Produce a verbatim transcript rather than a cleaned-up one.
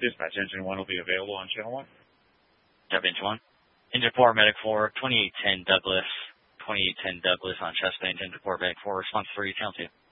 Dispatch, Engine one will be available on Channel one. Yep, Engine one. Engine four, Medic four, twenty-eight ten Douglas, twenty-eight ten Douglas on chest engine to Port Medic four, response three, Channel two.